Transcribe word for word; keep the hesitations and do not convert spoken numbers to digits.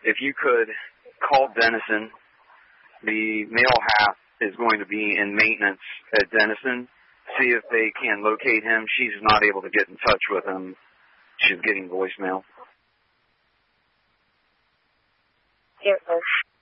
if you could call Denison. The male half is going to be in maintenance at Denison. See if they can locate him. She's not able to get in touch with him. She's getting voicemail. Here,